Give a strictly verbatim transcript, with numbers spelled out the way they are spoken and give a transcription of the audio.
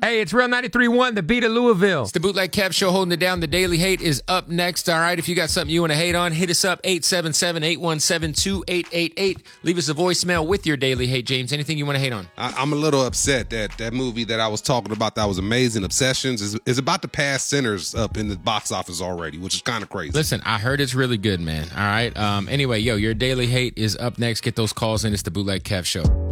Hey, it's Real ninety-three point one, the beat of Louisville. It's the Bootleg Kev Show holding it down. The Daily Hate is up next. All right, if you got something you want to hate on, hit us up, eight seven seven, eight one seven, two eight eight eight. Leave us a voicemail with your Daily Hate, James. Anything you want to hate on? I, I'm a little upset that that movie that I was talking about that was amazing, Obsessions, is, is about to pass Sinners up in the box office already, which is kind of crazy. Listen, I heard it's really good, man. All right. Um. Anyway, yo, your Daily Hate is up next. Get those calls in. It's the Bootleg Kev Show.